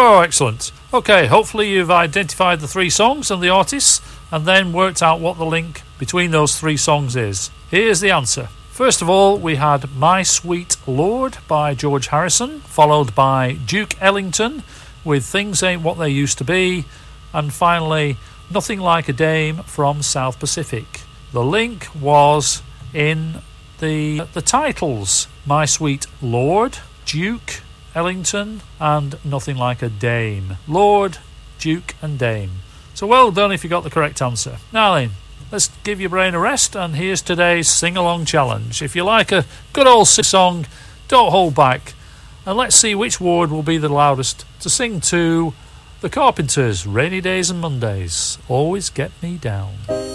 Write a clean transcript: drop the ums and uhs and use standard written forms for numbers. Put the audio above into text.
Oh, excellent. Okay, hopefully you've identified the three songs and the artists and then worked out what the link between those three songs is. Here's the answer. First of all, we had My Sweet Lord by George Harrison, followed by Duke Ellington with Things Ain't What They Used to Be, and finally Nothing Like a Dame from South Pacific. The link was in the titles: My Sweet Lord, Duke Ellington, and Nothing Like a Dame. Lord, Duke and Dame. So well done if you got the correct answer. Now then, let's give your brain a rest, and here's today's sing-along challenge. If you like a good old song, don't hold back, and let's see which ward will be the loudest to sing to The Carpenters, Rainy Days and Mondays. Always Get Me Down.